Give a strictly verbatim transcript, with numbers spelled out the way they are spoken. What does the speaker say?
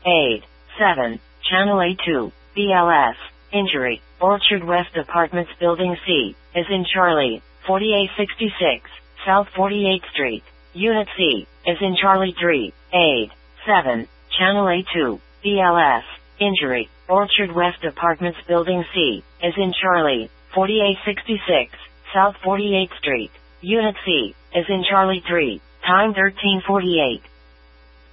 eight, seven, Channel A two, B L S, injury, Orchard West Apartments Building C, is in Charlie, forty-eight sixty-six, South forty-eighth Street, Unit C, is in Charlie three, eight, seven, Channel A two, B L S, injury, Orchard West Apartments Building C, is in Charlie, forty-eight sixty-six, South forty-eighth Street, Unit C, is in Charlie three, time thirteen forty-eight.